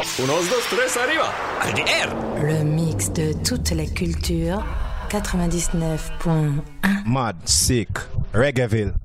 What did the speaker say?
Unos, dos, tres, arriba. RDR. Le mix de toutes les cultures. 99.1 Mad, sick, Reggaeville.